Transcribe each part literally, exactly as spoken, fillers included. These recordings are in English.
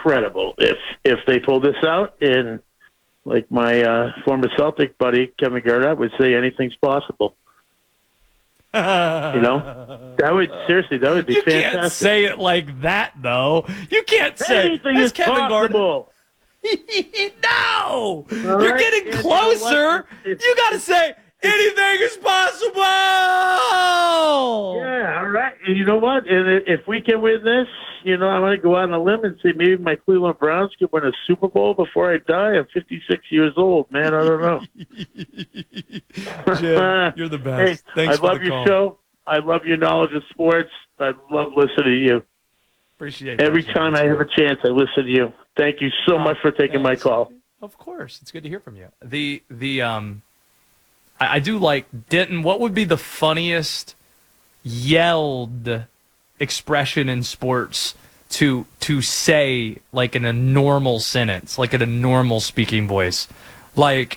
incredible if if they pull this out. And like my uh, former Celtic buddy Kevin Garnett would say, anything's possible. You know, that would seriously that would be you fantastic. You can't say it like that, though. You can't say anything is Kevin possible. Garnett. No, All you're right, getting and closer. You, you got to say anything is possible. Yeah, all right. And you know what? And if we can win this, you know, I'm going to go out on a limb and say maybe my Cleveland Browns could win a Super Bowl before I die. I'm fifty-six years old, man. I don't know. Jim, you're the best. Hey, Thanks I for love the your call. show. I love your knowledge of sports. I love listening to you. Appreciate it. Every time I have a chance, I listen to you. Thank you so much for taking my call. Of course. It's good to hear from you. The, the, um, I, I do like, Denton, what would be the funniest yelled expression in sports to to say, like, in a normal sentence, like in a normal speaking voice? Like,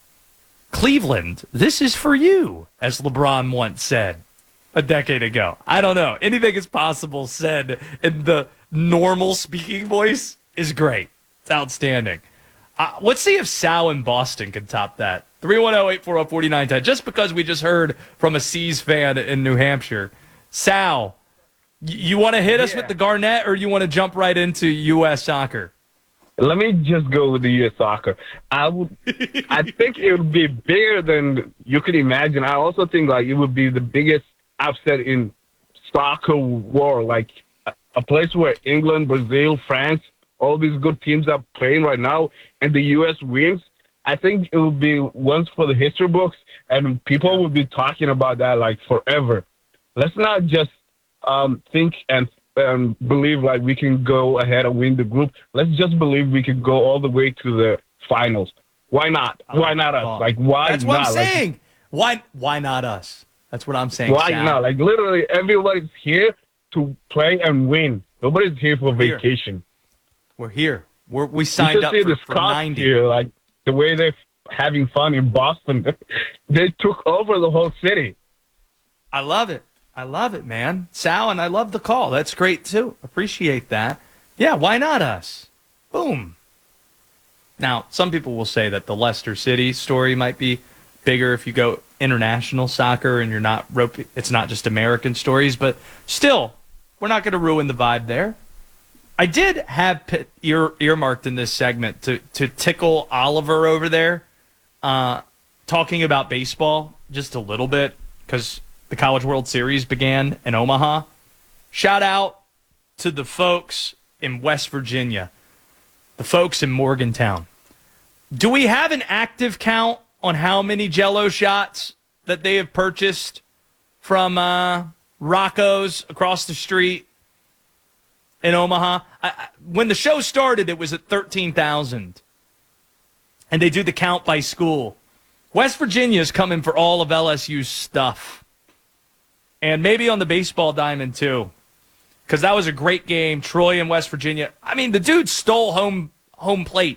Cleveland, this is for you, as LeBron once said a decade ago. I don't know. Anything is possible said in the normal speaking voice is great. It's outstanding. Uh, let's see if Sal in Boston can top that. three one zero, eight four zero, four nine one zero. Just because we just heard from a C's fan in New Hampshire. Sal, y- you want to hit us yeah. with the Garnett, or you want to jump right into U S soccer? Let me just go with the U S soccer. I would, I think it would be bigger than you could imagine. I also think like it would be the biggest upset in soccer war. Like a, a place where England, Brazil, France, all these good teams are playing right now, and the U S wins. I think it will be once for the history books, and people will be talking about that like forever. Let's not just um, think and um, believe like we can go ahead and win the group. Let's just believe we can go all the way to the finals. Why not? Why not us? Like why? That's what not? I'm Like, saying. Why? Why not us? That's what I'm saying. why Sal. not? Like literally, everybody's here to play and win. Nobody's here for Here. vacation. We're here. We're, we You signed should up see for, the for Scots ninety. here, like the way they're having fun in Boston. They took over the whole city. I love it. I love it, man. Sal, and I love the call. That's great, too. Appreciate that. Yeah, why not us? Boom. Now, some people will say that the Leicester City story might be bigger if you go international soccer and you're not rope- it's not just American stories, but still, we're not going to ruin the vibe there. I did have Pitt ear earmarked in this segment to to tickle Oliver over there, uh, talking about baseball just a little bit, because the College World Series began in Omaha. Shout out to the folks in West Virginia, the folks in Morgantown. Do we have an active count on how many Jell-O shots that they have purchased from uh, Rocco's across the street in Omaha? I, I, when the show started, it was at thirteen thousand. And they do the count by school. West Virginia is coming for all of L S U's stuff. And maybe on the baseball diamond, too. Because that was a great game. Troy and West Virginia. I mean, the dude stole home home plate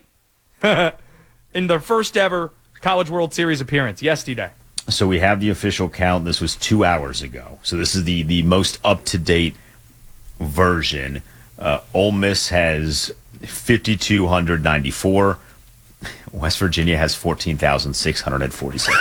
in their first ever College World Series appearance yesterday. So we have the official count. This was two hours ago. So this is the, the most up-to-date version. Uh, Ole Miss has five thousand two hundred ninety-four. West Virginia has fourteen thousand six hundred forty-six.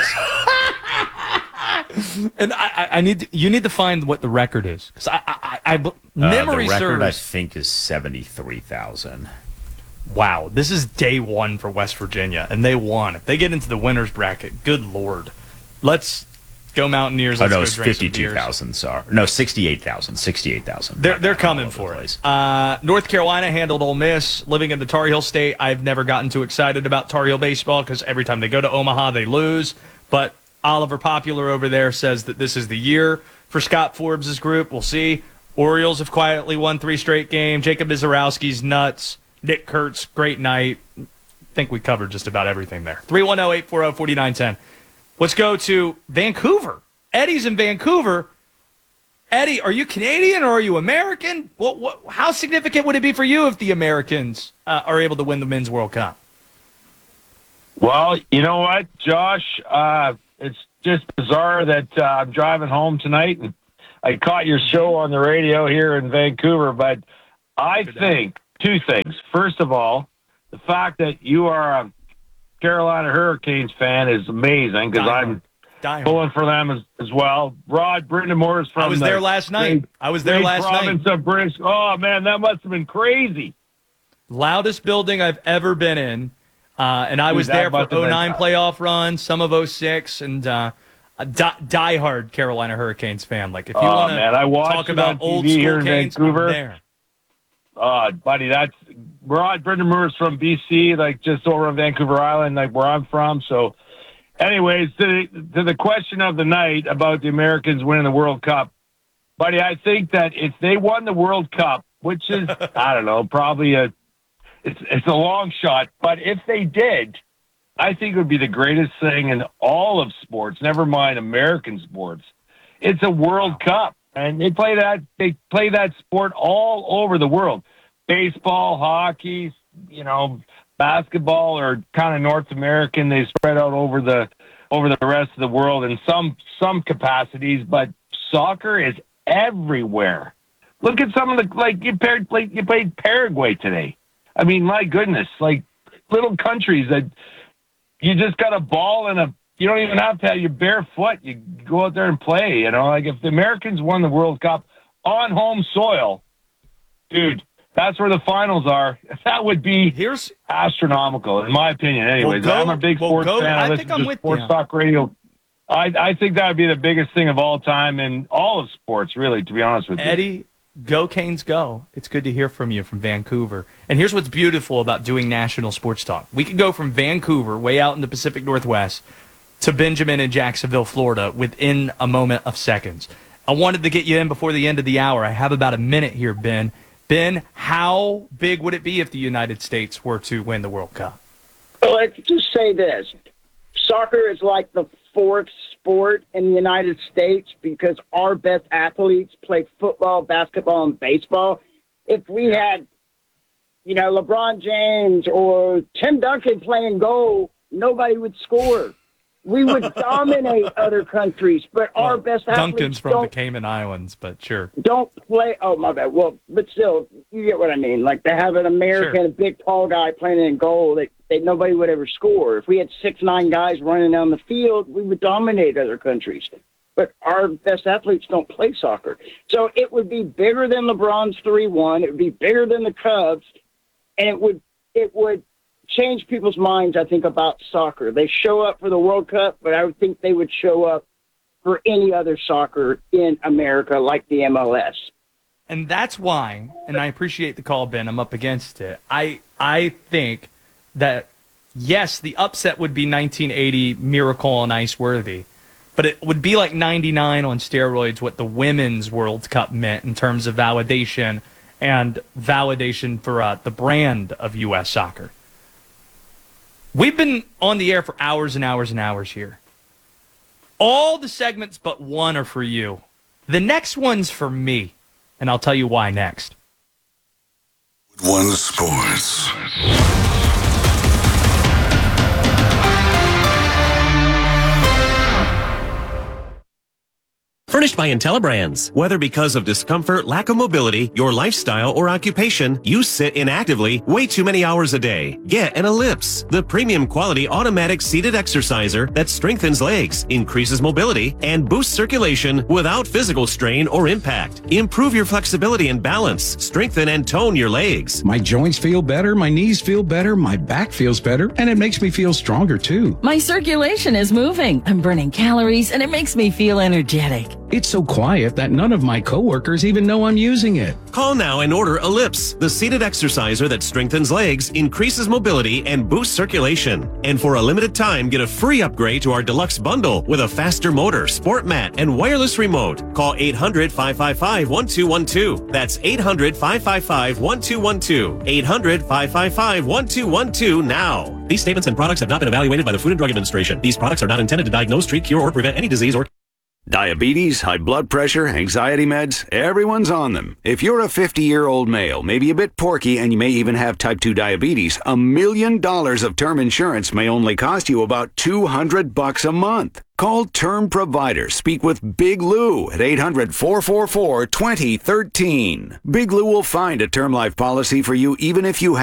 And I, I need to, you need to find what the record is, because I, I, I, I memory uh, the record, serves. I think, is seventy-three thousand. Wow, this is day one for West Virginia, and they won. If they get into the winners bracket, good Lord. Let's go Mountaineers. Oh, Let's no, go it's drink some fifty-two thousand. Sorry. No, sixty-eight thousand. sixty-eight thousand. They're, they're coming for it. Uh, North Carolina handled Ole Miss. Living in the Tar Heel State, I've never gotten too excited about Tar Heel baseball because every time they go to Omaha, they lose. But Oliver Popular over there says that this is the year for Scott Forbes' group. We'll see. Orioles have quietly won three straight games. Jacob Mizorowski's nuts. Nick Kurtz, great night. I think we covered just about everything there. three one zero, eight four zero, four nine one zero. Let's go to Vancouver. Eddie's in Vancouver. Eddie, are you Canadian or are you American? What, what, how significant would it be for you if the Americans uh, are able to win the Men's World Cup? Well, you know what, Josh? Uh, it's just bizarre that uh, I'm driving home tonight and I caught your show on the radio here in Vancouver, but I think two things. First of all, the fact that you are a Carolina Hurricanes fan is amazing because I'm Die pulling for them as, as well. Rod Brindamore is from I was the there last night. great- I was there great last night. province of British. Oh, man, that must have been crazy. Loudest building I've ever been in. Uh, and I Dude, was that there for must have been- oh nine playoff run, some of oh six, and uh, a di- diehard Carolina Hurricanes fan. Like, if you Oh, want to man, I watched talk it about on T V old here school in Canes, I'm Vancouver. there. Oh, buddy, that's Rod Brindamore is from B C, like just over on Vancouver Island, like where I'm from. So, anyways, to the, to the question of the night about the Americans winning the World Cup, buddy, I think that if they won the World Cup, which is I don't know, probably a it's it's a long shot, but if they did, I think it would be the greatest thing in all of sports. Never mind American sports. It's a World Cup. And they play that they play that sport all over the world. Baseball, hockey, you know, basketball are kind of North American. They spread out over the over the rest of the world in some some capacities, but soccer is everywhere. Look at some of the like you paired like you played Paraguay today. I mean, my goodness, like little countries that you just got a ball and a you don't even have to have your bare foot. You go out there and play, you know. Like if the Americans won the World Cup on home soil, dude, that's where the finals are. That would be Here's astronomical, in my opinion. Anyways, Well, go- I'm a big well, sports go- fan. I I think listen I'm to with Sports you. Talk Radio. I, I think that would be the biggest thing of all time in all of sports, really, to be honest with you. Eddie, go Canes go. It's good to hear from you from Vancouver. And here's what's beautiful about doing national sports talk. We can go from Vancouver, way out in the Pacific Northwest, to Benjamin in Jacksonville, Florida, within a moment of seconds. I wanted to get you in before the end of the hour. I have about a minute here, Ben. Ben, how big would it be if the United States were to win the World Cup? Well, let's just say this. Soccer is like the fourth sport in the United States because our best athletes play football, basketball, and baseball. If we had, you know, LeBron James or Tim Duncan playing goal, nobody would score. We would dominate other countries, but our best athletes Duncan's from the don't, Cayman Islands, but sure. don't play. Oh, my bad. Well, but still, you get what I mean. Like, to have an American, Sure. a big, tall guy playing in goal that, that nobody would ever score. If we had six, nine guys running down the field, we would dominate other countries. But our best athletes don't play soccer. So it would be bigger than LeBron's three one. It would be bigger than the Cubs. And it would it would change people's minds, I think, about soccer. They show up for the World Cup, but I would think they would show up for any other soccer in America, like the M L S. And that's why, and I appreciate the call, Ben, I'm up against it. I I think that, yes, the upset would be nineteen eighty Miracle on Ice worthy, but it would be like ninety-nine on steroids what the Women's World Cup meant in terms of validation and validation for uh, the brand of U S soccer. We've been on the air for hours and hours and hours here. All the segments but one are for you. The next one's for me, and I'll tell you why next. One Sports. Furnished by IntelliBrands. Whether because of discomfort, lack of mobility, your lifestyle, or occupation, you sit inactively way too many hours a day. Get an Ellipse, the premium quality automatic seated exerciser that strengthens legs, increases mobility, and boosts circulation without physical strain or impact. Improve your flexibility and balance, strengthen and tone your legs. My joints feel better, my knees feel better, my back feels better, and it makes me feel stronger too. My circulation is moving. I'm burning calories, and it makes me feel energetic. It's so quiet that none of my coworkers even know I'm using it. Call now and order Ellipse, the seated exerciser that strengthens legs, increases mobility, and boosts circulation. And for a limited time, get a free upgrade to our deluxe bundle with a faster motor, sport mat, and wireless remote. Call eight hundred, five five five, one two one two. That's eight hundred, five five five, one two one two. eight hundred, five five five, one two one two now. These statements and products have not been evaluated by the Food and Drug Administration. These products are not intended to diagnose, treat, cure, or prevent any disease or Diabetes, high blood pressure, anxiety meds, everyone's on them. If you're a fifty-year-old male, maybe a bit porky, and you may even have type two diabetes, a million dollars of term insurance may only cost you about two hundred bucks a month. Call Term Provider. Speak with Big Lou at eight hundred, four four four, two zero one three. Big Lou will find a term life policy for you even if you